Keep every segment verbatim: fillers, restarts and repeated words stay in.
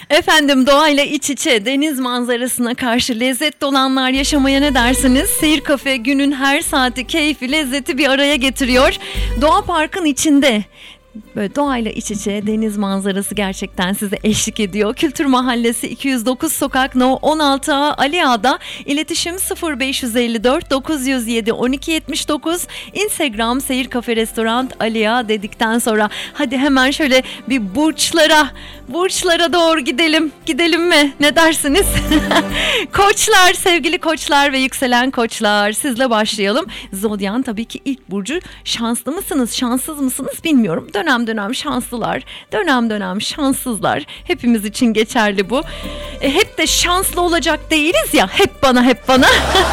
Efendim, doğayla iç içe, deniz manzarasına karşı lezzet dolanlar yaşamaya ne dersiniz? Seyir Kafe günün her saati, keyfi, lezzeti bir araya getiriyor. Doğa Park'ın içinde. Böyle doğayla iç içe, deniz manzarası gerçekten size eşlik ediyor. Kültür Mahallesi iki yüz dokuz Sokak No on altı A Ali Ağa'da. İletişim sıfır beş elli dört dokuz yüz yedi on iki yetmiş dokuz. Instagram Seyir Kafe Restoran Ali Ağa dedikten sonra hadi hemen şöyle bir burçlara burçlara doğru gidelim. Gidelim mi? Ne dersiniz? Koçlar, sevgili koçlar ve yükselen koçlar, sizle başlayalım. Zodyan tabii ki ilk burcu. Şanslı mısınız, şanssız mısınız bilmiyorum. Dönem dönem şanslılar, dönem dönem şanssızlar. Hepimiz için geçerli bu. E, hep de şanslı olacak değiliz ya. Hep bana, hep bana.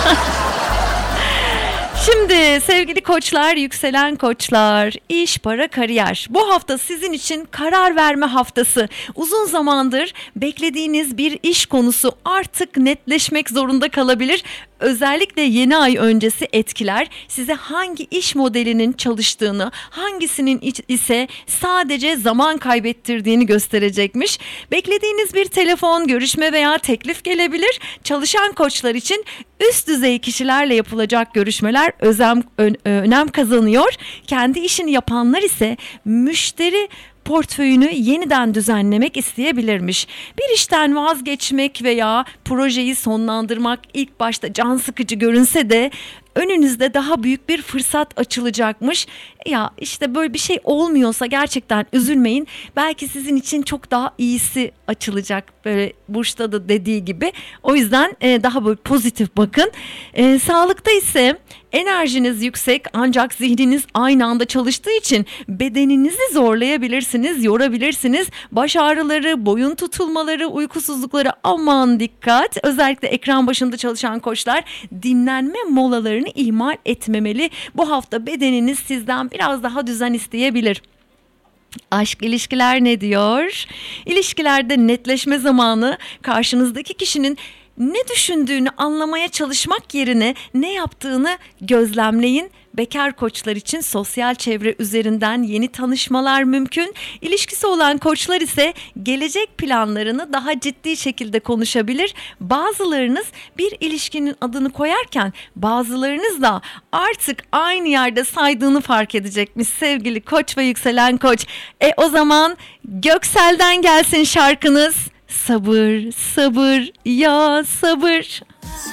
Şimdi sevgili koçlar, yükselen koçlar, iş, para, kariyer. Bu hafta sizin için karar verme haftası. Uzun zamandır beklediğiniz bir iş konusu artık netleşmek zorunda kalabilir. Özellikle yeni ay öncesi etkiler size hangi iş modelinin çalıştığını, hangisinin ise sadece zaman kaybettirdiğini gösterecekmiş. Beklediğiniz bir telefon, görüşme veya teklif gelebilir. Çalışan koçlar için üst düzey kişilerle yapılacak görüşmeler özem, ön, önem kazanıyor. Kendi işini yapanlar ise müşteri portföyünü yeniden düzenlemek isteyebilirmiş. Bir işten vazgeçmek veya projeyi sonlandırmak ilk başta can sıkıcı görünse de önünüzde daha büyük bir fırsat açılacakmış. Ya işte böyle bir şey olmuyorsa gerçekten üzülmeyin. Belki sizin için çok daha iyisi açılacak, böyle burçta da dediği gibi. O yüzden e, daha böyle pozitif bakın. E, sağlıkta ise enerjiniz yüksek ancak zihniniz aynı anda çalıştığı için bedeninizi zorlayabilirsiniz, yorabilirsiniz. Baş ağrıları, boyun tutulmaları, uykusuzlukları, aman dikkat. Özellikle ekran başında çalışan koçlar dinlenme molalarını ihmal etmemeli. Bu hafta bedeniniz sizden biraz daha düzen isteyebilir. Aşk, ilişkiler ne diyor? İlişkilerde netleşme zamanı. Karşınızdaki kişinin ne düşündüğünü anlamaya çalışmak yerine ne yaptığını gözlemleyin. Bekar koçlar için sosyal çevre üzerinden yeni tanışmalar mümkün. İlişkisi olan koçlar ise gelecek planlarını daha ciddi şekilde konuşabilir. Bazılarınız bir ilişkinin adını koyarken bazılarınız da artık aynı yerde saydığını fark edecekmiş sevgili koç ve yükselen koç. E o zaman Göksel'den gelsin şarkınız. Sabır, sabır, ya sabır.